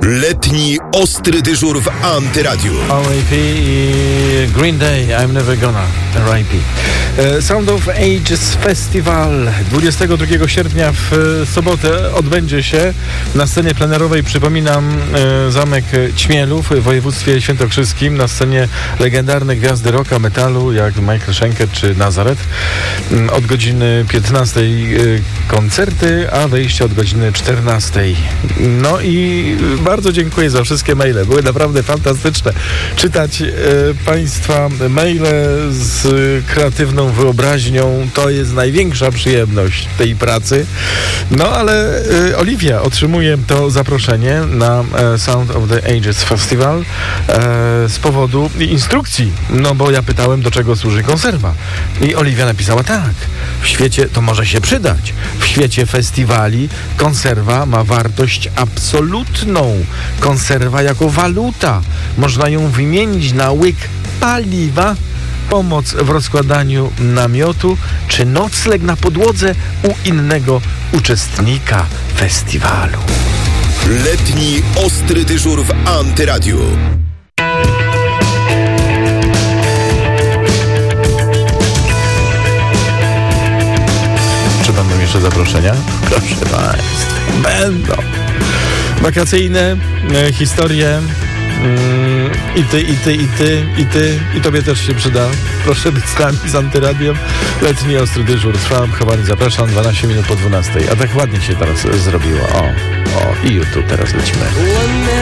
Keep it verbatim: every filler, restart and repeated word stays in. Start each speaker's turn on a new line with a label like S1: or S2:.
S1: Letni ostry dyżur w Antyradiu.
S2: R I P i Green Day, I'm Never Gonna, R I P. Sound of Ages Festival dwudziestego drugiego sierpnia w sobotę odbędzie się na scenie plenerowej, przypominam, Zamek Ćmielów w województwie świętokrzyskim, na scenie legendarne gwiazdy rocka, metalu jak Michael Schenker czy Nazareth. Od godziny piętnastej koncerty, a wejście od godziny czternastej. No i bardzo dziękuję za wszystkie maile. Były naprawdę fantastyczne. Czytać e, Państwa maile z kreatywną wyobraźnią to jest największa przyjemność tej pracy. No ale e, Oliwia otrzymuje to zaproszenie na e, Sound of the Ages Festival e, z powodu instrukcji. No bo ja pytałem, do czego służy konserwa. I Oliwia napisała tak. W świecie to może się przydać. W świecie festiwali konserwa ma wartość absolutną. Konserwa jako waluta. Można ją wymienić na łyk paliwa, pomoc w rozkładaniu namiotu, czy nocleg na podłodze u innego uczestnika festiwalu.
S1: Letni ostry dyżur w Antyradiu.
S2: Czy będą jeszcze zaproszenia? Proszę Państwa, będą. Wakacyjne e, historie. Mm, I ty, i ty, i ty, i ty, i tobie też się przyda. Proszę być z nami, z Antyradiem. Letni ostry dyżur trwa. Chowani, zapraszam, dwanaście minut po dwunastej. A tak ładnie się teraz zrobiło. O, o, i YouTube teraz lecimy.